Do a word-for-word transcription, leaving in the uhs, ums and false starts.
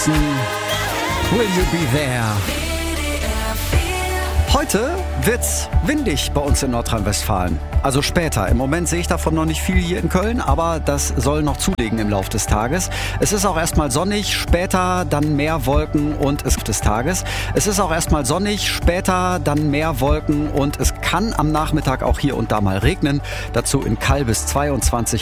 Will You Be There? Heute wird's windig bei uns in Nordrhein-Westfalen. Also später. Im Moment sehe ich davon noch nicht viel hier in Köln, aber das soll noch zulegen im Laufe des Tages. Es ist auch erstmal sonnig, später dann mehr Wolken und es des Tages. Es ist auch erstmal sonnig, später dann mehr Wolken und es kann am Nachmittag auch hier und da mal regnen. Dazu in Kall bis zweiundzwanzig